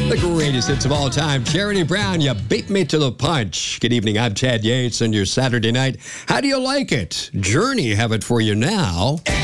The greatest hits of all time. Charity Brown, you beat me to the punch. Good evening, I'm Chad Yates, and your Saturday night. How do you like it? Journey have it for you now.